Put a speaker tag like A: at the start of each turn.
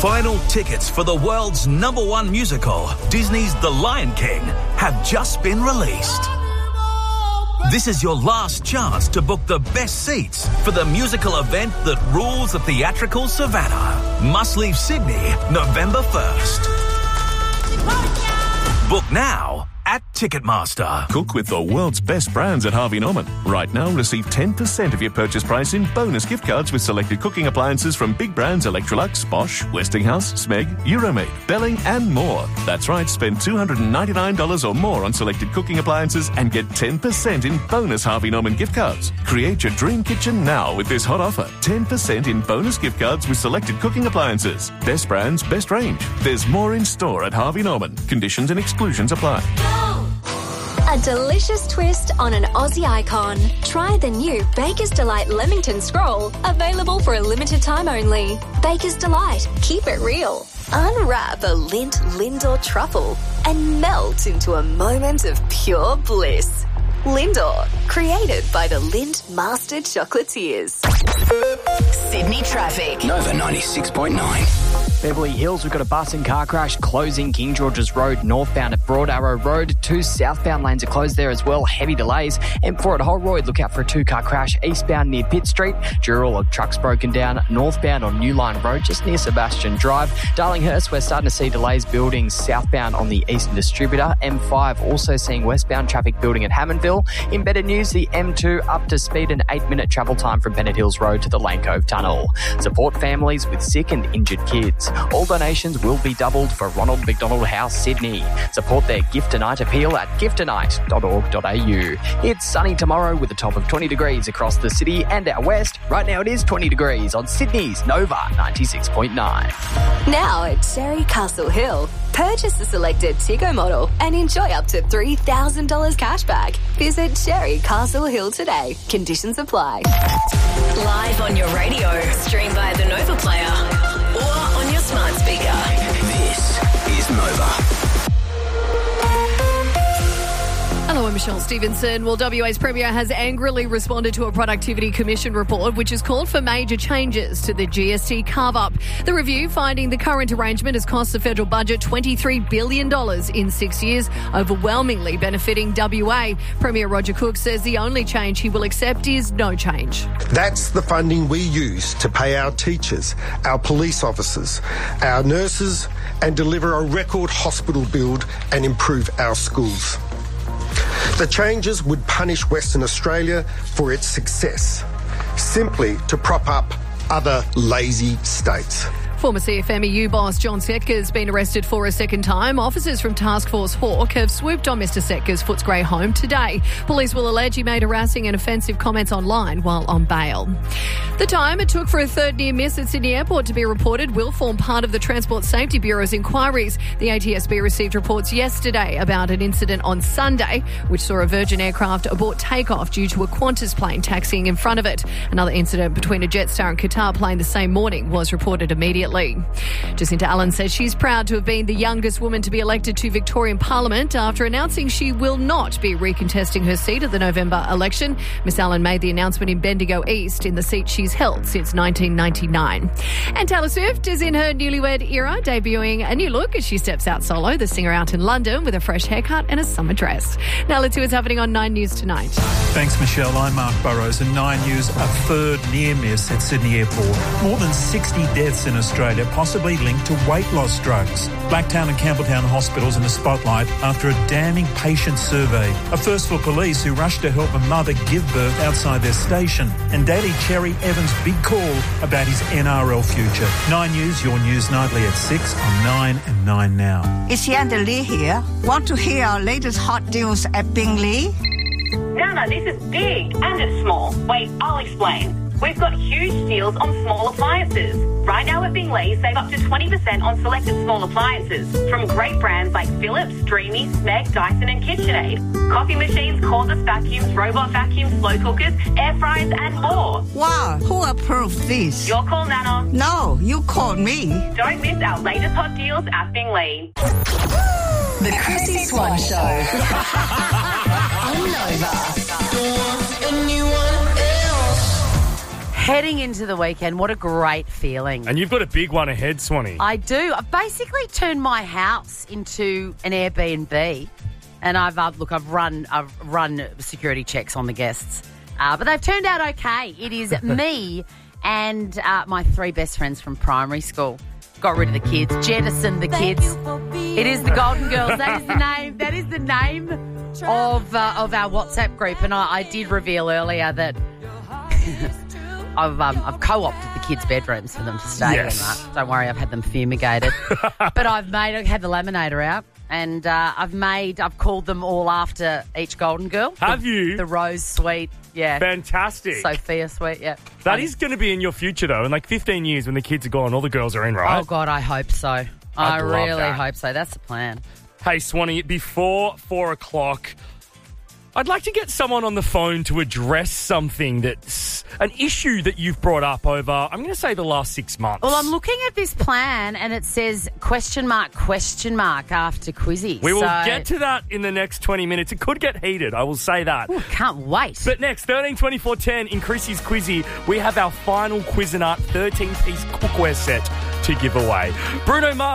A: Final tickets for the world's #1 musical, Disney's The Lion King, have just been released. This is your last chance to book the best seats for the musical event that rules the theatrical savannah. Must leave Sydney November 1st. Book now at Ticketmaster.
B: Cook with the world's best brands at Harvey Norman. Right now, receive 10% of your purchase price in bonus gift cards with selected cooking appliances from big brands Electrolux, Bosch, Westinghouse, Smeg, Euromade, Belling and more. That's right, spend $299 or more on selected cooking appliances and get 10% in bonus Harvey Norman gift cards. Create your dream kitchen now with this hot offer. 10% in bonus gift cards with selected cooking appliances. Best brands, best range. There's more in store at Harvey Norman. Conditions and exclusions apply.
C: A delicious twist on an Aussie icon. Try the new Baker's Delight Leamington Scroll, available for a limited time only. Baker's Delight, keep it real. Unwrap a Lindt Lindor truffle and melt into a moment of pure bliss. Lindor, created by the Lindt Master Chocolatiers.
D: Sydney traffic.
E: Nova 96.9.
F: Beverly Hills, we've got a bus and car crash closing King George's Road northbound at Broad Arrow Road. 2 southbound lanes are closed there as well. Heavy delays. M4 at Holroyd, look out for a 2-car crash eastbound near Pitt Street. Dural of trucks broken down northbound on New Line Road just near Sebastian Drive. Darlinghurst, we're starting to see delays building southbound on the Eastern Distributor. M5 also seeing westbound traffic building at Hammondville. In better news, the M2 up to speed and 8-minute travel time from Bennett Hills Road to the Lane Cove Tunnel. Support families with sick and injured kids. All donations will be doubled for Ronald McDonald House, Sydney. Support their Gift Tonight appeal at gifttonight.org.au. It's sunny tomorrow with a top of 20 degrees across the city and out west. Right now it is 20 degrees on Sydney's Nova 96.9.
C: Now at Cherry Castle Hill. Purchase the selected Tiggo model and enjoy up to $3,000 cashback. Visit Cherry Castle Hill today. Conditions apply.
D: Live on your radio, stream via the Nova Player or on your smart speaker.
E: This is Nova.
G: Hello, I'm Michelle Stevenson. Well, WA's Premier has angrily responded to a Productivity Commission report which has called for major changes to the GST carve-up. The review finding the current arrangement has cost the federal budget $23 billion in 6 years, overwhelmingly benefiting WA. Premier Roger Cook says the only change he will accept is no change.
H: That's the funding we use to pay our teachers, our police officers, our nurses, and deliver a record hospital build and improve our schools. The changes would punish Western Australia for its success, simply to prop up other lazy states.
G: Former CFMEU boss John Setka has been arrested for a second time. Officers from Task Force Hawk have swooped on Mr Setka's Footscray home today. Police will allege he made harassing and offensive comments online while on bail. The time it took for a third near miss at Sydney Airport to be reported will form part of the Transport Safety Bureau's inquiries. The ATSB received reports yesterday about an incident on Sunday which saw a Virgin aircraft abort takeoff due to a Qantas plane taxiing in front of it. Another incident between a Jetstar and Qatar plane the same morning was reported immediately. Jacinta Allen says she's proud to have been the youngest woman to be elected to Victorian Parliament after announcing she will not be recontesting her seat at the November election. Miss Allen made the announcement in Bendigo East in the seat she's held since 1999. And Taylor Swift is in her newlywed era, debuting a new look as she steps out solo. The singer out in London with a fresh haircut and a summer dress. Now let's see what's happening on 9 News tonight.
I: Thanks, Michelle. I'm Mark Burrows, and 9 News, a third near miss at Sydney Airport. More than 60 deaths in Australia, possibly linked to weight loss drugs. Blacktown and Campbelltown hospitals in the spotlight after a damning patient survey. A first for police who rushed to help a mother give birth outside their station. And Daddy Cherry Evans' big call about his NRL future. 9 News, your news nightly at 6 on 9 and 9 Now.
J: It's Yanda Lee here. Want to hear our latest hot deals at Bingley?
K: No, this is big and it's small. Wait, I'll explain. We've got huge deals on small appliances. Right now at Bingley, save up to 20% on selected small appliances from great brands like Philips, Dreamy, Smeg, Dyson and KitchenAid. Coffee machines, cordless vacuums, robot vacuums, slow cookers, air fryers and more.
J: Wow, who approved this?
K: Your call, Nana.
J: No, you called me.
K: Don't miss our latest hot deals at Bingley.
D: The Chrissy Swan Show. On Nova.
L: Heading into the weekend, what a great feeling.
M: And you've got a big one ahead, Swanee.
L: I do. I've basically turned my house into an Airbnb, and I've run security checks on the guests, but they've turned out okay. It is me and my 3 best friends from primary school. Got rid of the kids, jettisoned the kids. It is the Golden Girls. That is the name. That is the name of our WhatsApp group, and I did reveal earlier that I've co-opted the kids' bedrooms for them to stay in. Right? Don't worry, I've had them fumigated. But I had the laminator out, and I've called them all after each Golden Girl.
M: Have you?
L: The Rose Suite, yeah.
M: Fantastic.
L: Sophia Suite, yeah.
M: That is going to be in your future, though. In like 15 years when the kids are gone, all the girls are in, right?
L: Oh, God, I hope so. I really hope so. That's the plan.
M: Hey, Swanee, before 4 o'clock, I'd like to get someone on the phone to address something that's an issue that you've brought up over, I'm going to say, the last 6 months.
L: Well, I'm looking at this plan and it says question mark after Quizzy.
M: We will get to that in the next 20 minutes. It could get heated, I will say that.
L: Ooh, can't wait.
M: But next, 13 24 10 in Chrissy's Quizzy, we have our final Cuisinart 13-piece cookware set to give away. Bruno Mars.